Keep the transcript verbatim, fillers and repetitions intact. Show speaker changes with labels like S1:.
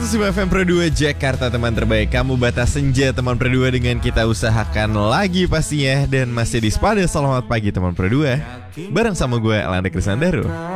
S1: seratus lima F M Pro dua Jakarta, teman terbaik. Kamu batas senja teman Pro dua, dengan kita usahakan lagi pastinya. Dan masih di Spada. Selamat pagi teman Pro dua, bareng sama gue Elanda Krisnandaro.